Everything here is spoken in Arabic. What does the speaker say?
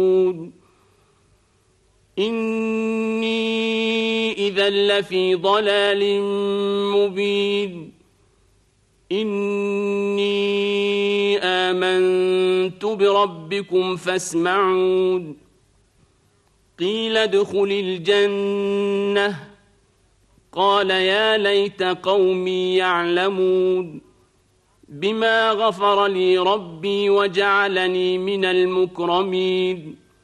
إني إذا لفي ضلال مبين إني آمنت بربكم فاسمعون قيل ادخل الجنة قال يا ليت قومي يعلمون بما غفر لي ربي وجعلني من المكرمين